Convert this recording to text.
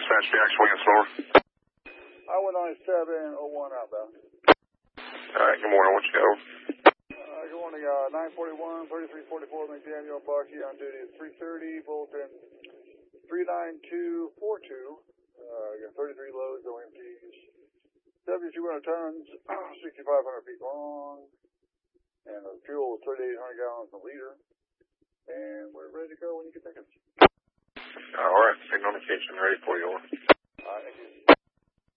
dispatch Jack swing and slower. I-197-01 outbound. Alright, good morning, what you got? Good morning, 941, 3344, McDaniel, Bucky on duty at 330, Bolton 39242. Got 33 loads, OMPs, 7,200 tons, 6,500 feet long, and the fuel is 3,800 gallons a liter. And we're ready to go when you get tickets. Alright, signal on the kitchen, ready for you. Thank you.